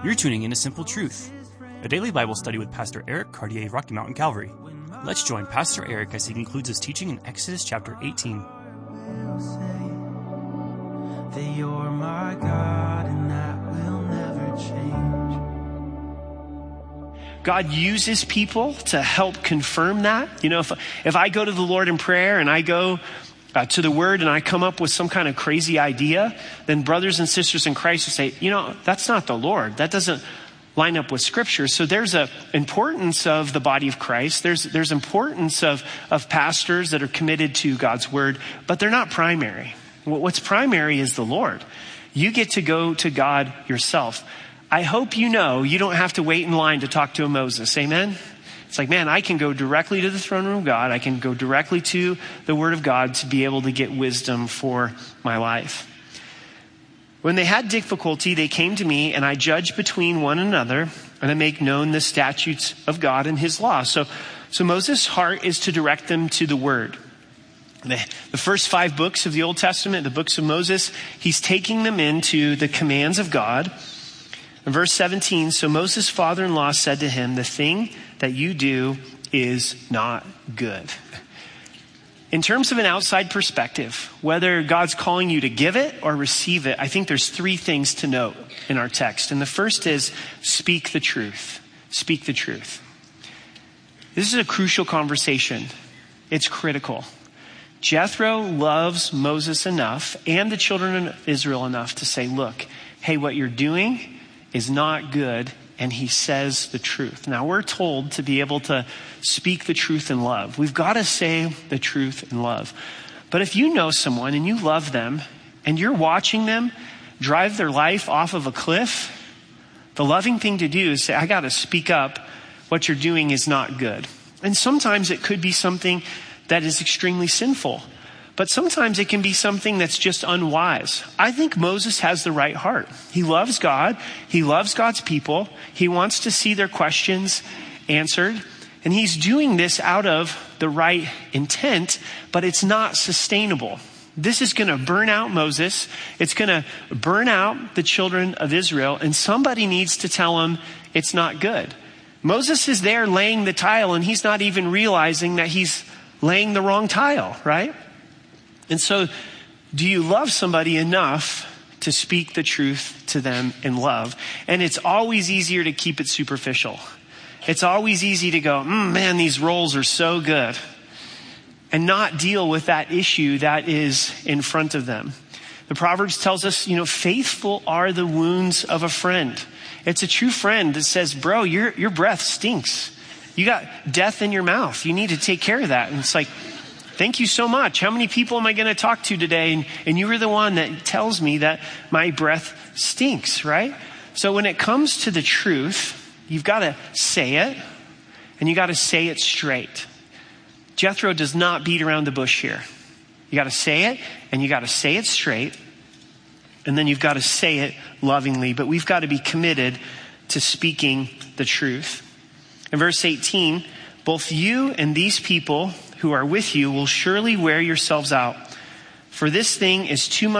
You're tuning in to Simple Truth, a daily Bible study with Pastor Eric Cartier, Rocky Mountain Calvary. Let's join Pastor Eric as he concludes his teaching in Exodus chapter 18. That you're my God and that will never change. God uses people to help confirm that. You know, if I go to the Lord in prayer and I go to the Word and I come up with some kind of crazy idea, then brothers and sisters in Christ will say, you know, that's not the Lord. That doesn't line up with Scripture. So there's a importance of the body of Christ. There's importance of pastors that are committed to God's Word, but they're not primary. What's primary is the Lord. You get to go to God yourself. I hope you know you don't have to wait in line to talk to a Moses. Amen? It's like, man, I can go directly to the throne room of God. I can go directly to the Word of God to be able to get wisdom for my life. When they had difficulty, they came to me, and I judged between one another, and I make known the statutes of God and his law. So Moses' heart is to direct them to the Word. The first 5 books of the Old Testament, the books of Moses, he's taking them into the commands of God. In verse 17, so Moses' father-in-law said to him, the thing that you do is not good. In terms of an outside perspective, whether God's calling you to give it or receive it, I think there's 3 things to note in our text. And the first is speak the truth. Speak the truth. This is a crucial conversation. It's critical. Jethro loves Moses enough and the children of Israel enough to say, look, hey, what you're doing is not good. And he says the truth. Now we're told to be able to speak the truth in love. We've got to say the truth in love. But if you know someone and you love them and you're watching them drive their life off of a cliff, the loving thing to do is say, I got to speak up. What you're doing is not good. And sometimes it could be something that is extremely sinful. But sometimes it can be something that's just unwise. I think Moses has the right heart. He loves God. He loves God's people. He wants to see their questions answered. And he's doing this out of the right intent, but it's not sustainable. This is going to burn out Moses. It's going to burn out the children of Israel. And somebody needs to tell him it's not good. Moses is there laying the tile, and he's not even realizing that he's laying the wrong tile, right? And so, do you love somebody enough to speak the truth to them in love? And it's always easier to keep it superficial. It's always easy to go, man, these roles are so good, and not deal with that issue that is in front of them. The Proverbs tells us, faithful are the wounds of a friend. It's a true friend that says, bro, your breath stinks. You got death in your mouth. You need to take care of that. And it's like, thank you so much. How many people am I going to talk to today? And you were the one that tells me that my breath stinks, right? So when it comes to the truth, you've got to say it, and you got to say it straight. Jethro does not beat around the bush here. You got to say it, and you got to say it straight, and then you've got to say it lovingly. But we've got to be committed to speaking the truth. In verse 18, both you and these people who are with you will surely wear yourselves out. For this thing is too much